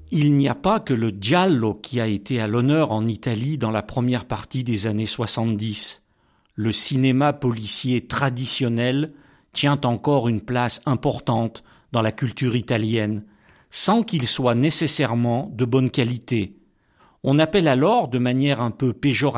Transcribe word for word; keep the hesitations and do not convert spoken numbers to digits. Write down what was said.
Il n'y a pas que le giallo qui a été à l'honneur en Italie dans la première partie des années soixante-dix. Le cinéma policier traditionnel tient encore une place importante dans la culture italienne, sans qu'il soit nécessairement de bonne qualité. On appelle alors, de manière un peu péjorative,